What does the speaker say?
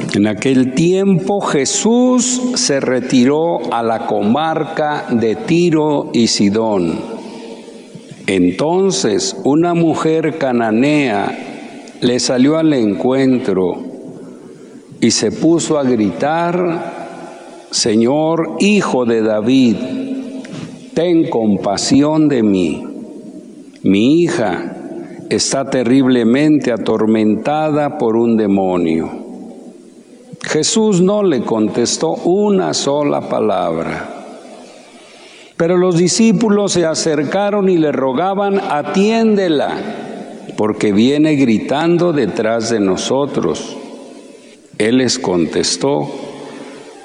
En aquel tiempo Jesús se retiró a la comarca de Tiro y Sidón. Entonces una mujer cananea le salió al encuentro y se puso a gritar: Señor, Hijo de David, ten compasión de mí. Mi hija está terriblemente atormentada por un demonio. Jesús no le contestó una sola palabra. Pero los discípulos se acercaron y le rogaban: atiéndela, porque viene gritando detrás de nosotros. Él les contestó: